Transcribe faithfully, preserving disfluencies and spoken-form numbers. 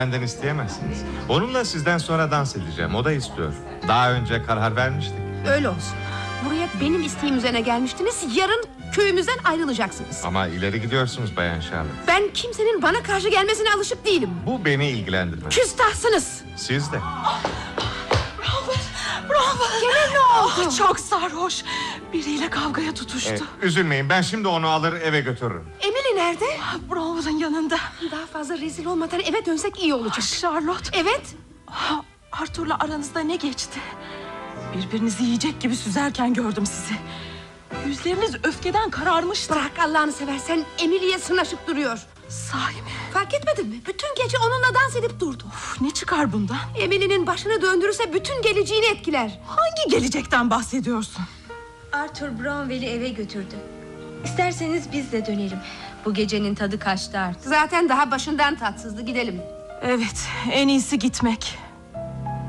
benden isteyemezsiniz. Onunla sizden sonra dans edeceğim. O da istiyor. Daha önce karar vermiştik. Öyle olsun. Buraya benim isteğim üzerine gelmiştiniz. Yarın köyümüzden ayrılacaksınız. Ama ileri gidiyorsunuz Bayan Charlotte. Ben kimsenin bana karşı gelmesine alışık değilim. Bu beni ilgilendirmez. Küstahsınız. Siz de. Robert, Robert. Gene ne oldu? Ah, çok sarhoş. Biriyle kavgaya tutuştu. Ee, üzülmeyin, ben şimdi onu alır eve götürürüm. Emily nerede? Bromwell'ın yanında. Daha fazla rezil olmadan eve dönsek iyi olacak. Charlotte. Evet. Ah, Arthur'la aranızda ne geçti? Birbirinizi yiyecek gibi süzerken gördüm sizi. Yüzleriniz öfkeden kararmıştı. Bırak Allah'ını seversen, Emily'ye sırnaşıp duruyor. Sahi mi? Fark etmedin mi? Bütün gece onunla dans edip durdu. Uf, ne çıkar bundan? Emily'nin başını döndürürse bütün geleceğini etkiler. Hangi gelecekten bahsediyorsun? Arthur Bromwell'i eve götürdü. İsterseniz biz de dönelim. Bu gecenin tadı kaçtı artık. Zaten daha başından tatsızdı, gidelim. Evet, en iyisi gitmek.